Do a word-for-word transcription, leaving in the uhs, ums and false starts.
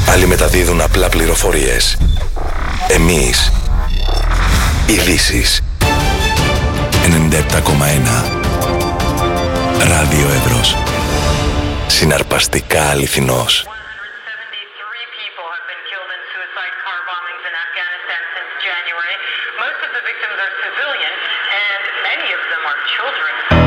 Άλλοι μεταδίδουν απλά πληροφορίες. Εμείς ειδήσεις. ενενήντα επτά κόμμα ένα Ράδιο Εύρος. Συναρπαστικά αληθινός. Most of the victims are civilian, and many of them are children.